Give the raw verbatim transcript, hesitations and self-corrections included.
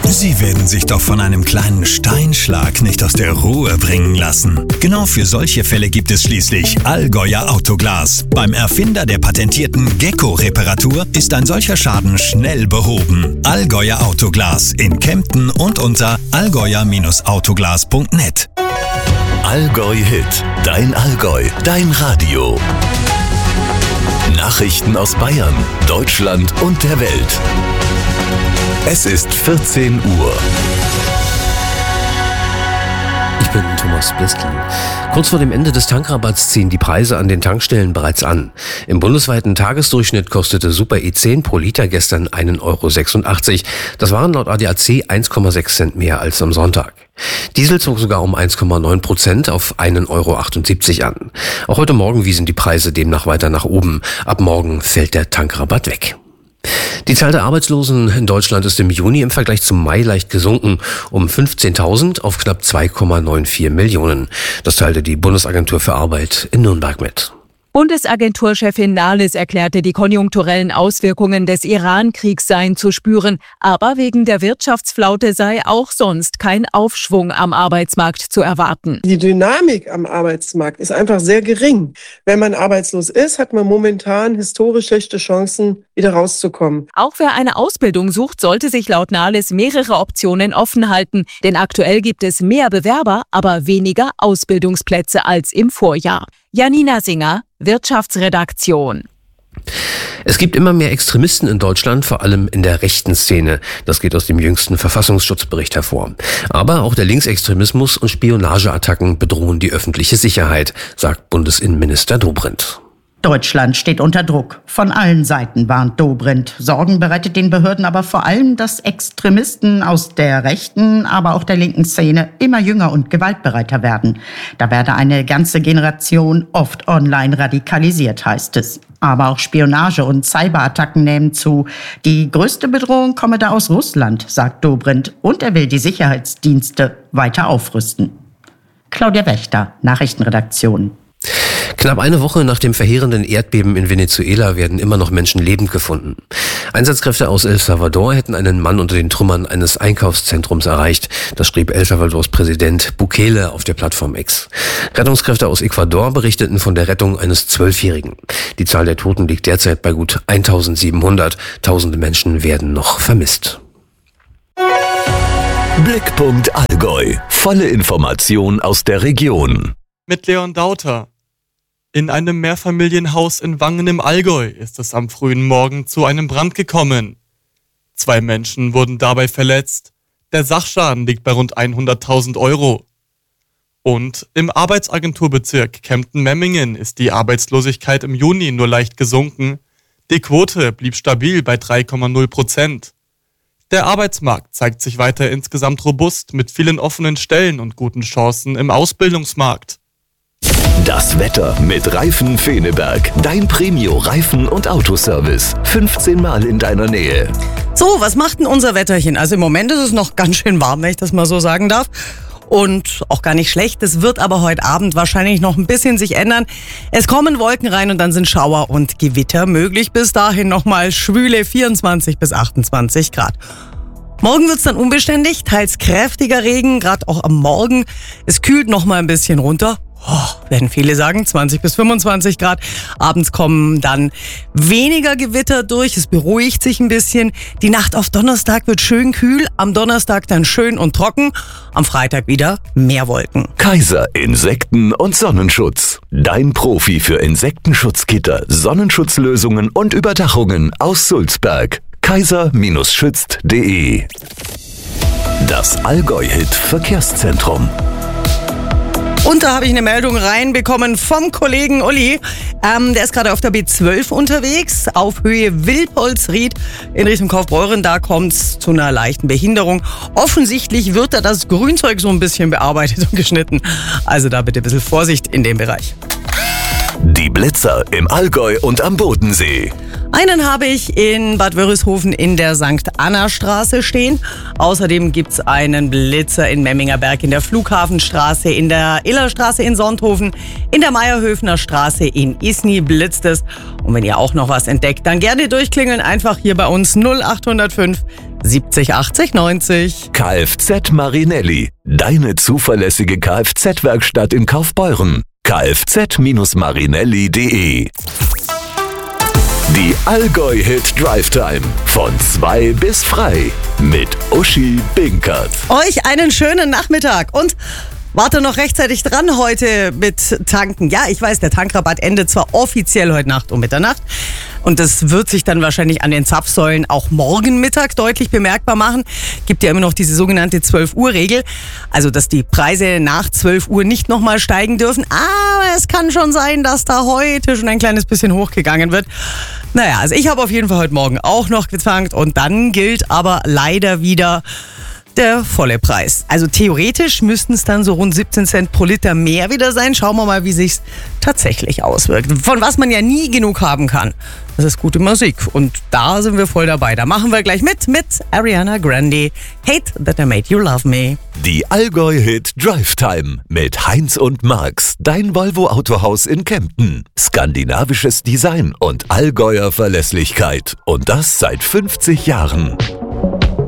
Sie werden sich doch von einem kleinen Steinschlag nicht aus der Ruhe bringen lassen. Genau für solche Fälle gibt es schließlich Allgäuer Autoglas. Beim Erfinder der patentierten Gecko-Reparatur ist ein solcher Schaden schnell behoben. Allgäuer Autoglas in Kempten und unter allgäuer Autoglas punkt net. Allgäu Hit, dein Allgäu, dein Radio. Nachrichten aus Bayern, Deutschland und der Welt. Es ist vierzehn Uhr. Ich bin Thomas Bliskin. Kurz vor dem Ende des Tankrabatts ziehen die Preise an den Tankstellen bereits an. Im bundesweiten Tagesdurchschnitt kostete Super E zehn pro Liter gestern ein Euro sechsundachtzig. Das waren laut A D A C eins Komma sechs Cent mehr als am Sonntag. Diesel zog sogar um eins Komma neun Prozent auf ein Euro achtundsiebzig an. Auch heute Morgen wiesen die Preise demnach weiter nach oben. Ab morgen fällt der Tankrabatt weg. Die Zahl der Arbeitslosen in Deutschland ist im Juni im Vergleich zum Mai leicht gesunken, um fünfzehntausend auf knapp zwei Komma vierundneunzig Millionen. Das teilte die Bundesagentur für Arbeit in Nürnberg mit. Bundesagenturchefin Nahles erklärte, die konjunkturellen Auswirkungen des Iran-Kriegs seien zu spüren. Aber wegen der Wirtschaftsflaute sei auch sonst kein Aufschwung am Arbeitsmarkt zu erwarten. Die Dynamik am Arbeitsmarkt ist einfach sehr gering. Wenn man arbeitslos ist, hat man momentan historisch schlechte Chancen, wieder rauszukommen. Auch wer eine Ausbildung sucht, sollte sich laut Nahles mehrere Optionen offen halten. Denn aktuell gibt es mehr Bewerber, aber weniger Ausbildungsplätze als im Vorjahr. Janina Singer, Wirtschaftsredaktion. Es gibt immer mehr Extremisten in Deutschland, vor allem in der rechten Szene. Das geht aus dem jüngsten Verfassungsschutzbericht hervor. Aber auch der Linksextremismus und Spionageattacken bedrohen die öffentliche Sicherheit, sagt Bundesinnenminister Dobrindt. Deutschland steht unter Druck. Von allen Seiten warnt Dobrindt. Sorgen bereitet den Behörden aber vor allem, dass Extremisten aus der rechten, aber auch der linken Szene immer jünger und gewaltbereiter werden. Da werde eine ganze Generation oft online radikalisiert, heißt es. Aber auch Spionage und Cyberattacken nehmen zu. Die größte Bedrohung komme da aus Russland, sagt Dobrindt. Und er will die Sicherheitsdienste weiter aufrüsten. Claudia Wächter, Nachrichtenredaktion. Knapp eine Woche nach dem verheerenden Erdbeben in Venezuela werden immer noch Menschen lebend gefunden. Einsatzkräfte aus El Salvador hätten einen Mann unter den Trümmern eines Einkaufszentrums erreicht. Das schrieb El Salvadors Präsident Bukele auf der Plattform X. Rettungskräfte aus Ecuador berichteten von der Rettung eines Zwölfjährigen. Die Zahl der Toten liegt derzeit bei gut eintausendsiebenhundert. Tausende Menschen werden noch vermisst. Blickpunkt Allgäu. Volle Information aus der Region. Mit Leon Dauter. In einem Mehrfamilienhaus in Wangen im Allgäu ist es am frühen Morgen zu einem Brand gekommen. Zwei Menschen wurden dabei verletzt. Der Sachschaden liegt bei rund hunderttausend Euro. Und im Arbeitsagenturbezirk Kempten-Memmingen ist die Arbeitslosigkeit im Juni nur leicht gesunken. Die Quote blieb stabil bei drei Komma null Prozent. Der Arbeitsmarkt zeigt sich weiter insgesamt robust mit vielen offenen Stellen und guten Chancen im Ausbildungsmarkt. Das Wetter mit Reifen Feneberg. Dein Premio-Reifen- und Autoservice. fünfzehn Mal in deiner Nähe. So, was macht denn unser Wetterchen? Also im Moment ist es noch ganz schön warm, wenn ich das mal so sagen darf. Und auch gar nicht schlecht. Es wird aber heute Abend wahrscheinlich noch ein bisschen sich ändern. Es kommen Wolken rein und dann sind Schauer und Gewitter möglich. Bis dahin nochmal schwüle vierundzwanzig bis achtundzwanzig Grad. Morgen wird's dann unbeständig, teils kräftiger Regen, gerade auch am Morgen. Es kühlt noch mal ein bisschen runter. Oh, werden viele sagen, zwanzig bis fünfundzwanzig Grad. Abends kommen dann weniger Gewitter durch, es beruhigt sich ein bisschen. Die Nacht auf Donnerstag wird schön kühl, am Donnerstag dann schön und trocken, am Freitag wieder mehr Wolken. Kaiser Insekten- und Sonnenschutz. Dein Profi für Insektenschutzgitter, Sonnenschutzlösungen und Überdachungen aus Sulzberg. kaiser schützt punkt de. Das Allgäu-Hit Verkehrszentrum. Und da habe ich eine Meldung reinbekommen vom Kollegen Uli. Ähm, der ist gerade auf der B zwölf unterwegs, auf Höhe Wilpolsried in Richtung Kaufbeuren. Da kommt es zu einer leichten Behinderung. Offensichtlich wird da das Grünzeug so ein bisschen bearbeitet und geschnitten. Also da bitte ein bisschen Vorsicht in dem Bereich. Die Blitzer im Allgäu und am Bodensee. Einen habe ich in Bad Wörishofen in der Sankt Anna Straße stehen. Außerdem gibt's einen Blitzer in Memmingerberg in der Flughafenstraße, in der Illerstraße in Sonthofen, in der Meierhöfner Straße in Isny blitzt es. Und wenn ihr auch noch was entdeckt, dann gerne durchklingeln. Einfach hier bei uns null acht null fünf siebzig achtzig neunzig. Kfz Marinelli, deine zuverlässige Kfz-Werkstatt in Kaufbeuren. kfz Marinelli punkt de. Die Allgäu-Hit Drive Time von zwei bis frei mit Uschi Binkert. Euch einen schönen Nachmittag und warte noch rechtzeitig dran heute mit Tanken. Ja, ich weiß, der Tankrabatt endet zwar offiziell heute Nacht um Mitternacht und das wird sich dann wahrscheinlich an den Zapfsäulen auch morgen Mittag deutlich bemerkbar machen. Gibt ja immer noch diese sogenannte zwölf Uhr Regel, also dass die Preise nach zwölf Uhr nicht nochmal steigen dürfen. Aber es kann schon sein, dass da heute schon ein kleines bisschen hochgegangen wird. Naja, also ich habe auf jeden Fall heute Morgen auch noch getankt und dann gilt aber leider wieder der volle Preis. Also theoretisch müssten es dann so rund siebzehn Cent pro Liter mehr wieder sein. Schauen wir mal, wie sich's tatsächlich auswirkt. Von was man ja nie genug haben kann. Das ist gute Musik und da sind wir voll dabei. Da machen wir gleich mit mit Ariana Grande. Hate That I Made You Love Me. Die Allgäu-Hit Drive Time mit Heinz und Max, dein Volvo Autohaus in Kempten. Skandinavisches Design und Allgäuer Verlässlichkeit. Und das seit fünfzig Jahren.